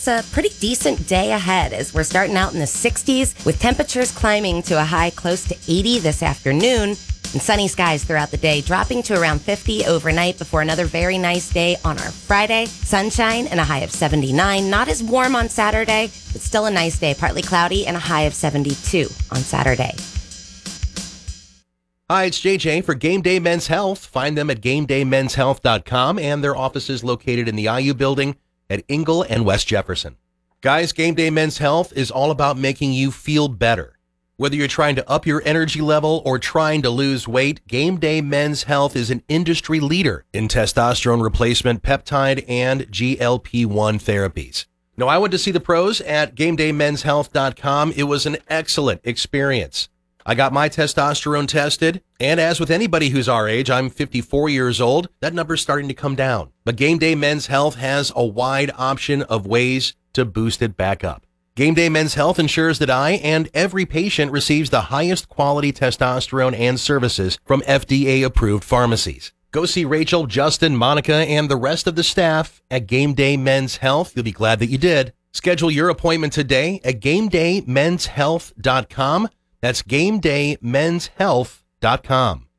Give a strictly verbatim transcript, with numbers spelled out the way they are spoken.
it's a pretty decent day ahead as we're starting out in the sixties with temperatures climbing to a high close to eighty this afternoon and sunny skies throughout the day, dropping to around fifty overnight before another very nice day on our Friday. Sunshine and a high of seventy-nine. Not as warm on Saturday, but still a nice day. Partly cloudy and a high of seventy-two on Saturday. Hi, it's J J for Game Day Men's Health. Find them at game day men's health dot com and their offices located in the I U building at Ingle and West Jefferson. Guys, Game Day Men's Health is all about making you feel better. Whether you're trying to up your energy level or trying to lose weight, Game Day Men's Health is an industry leader in testosterone replacement, peptide, and G L P one therapies. Now, I went to see the pros at game day men's health dot com. It was an excellent experience. I got my testosterone tested, and as with anybody who's our age, I'm fifty-four years old, that number's starting to come down. But Game Day Men's Health has a wide option of ways to boost it back up. Game Day Men's Health ensures that I and every patient receives the highest quality testosterone and services from F D A-approved pharmacies. Go see Rachel, Justin, Monica, and the rest of the staff at Game Day Men's Health. You'll be glad that you did. Schedule your appointment today at game day men's health dot com. That's game day men's health dot com.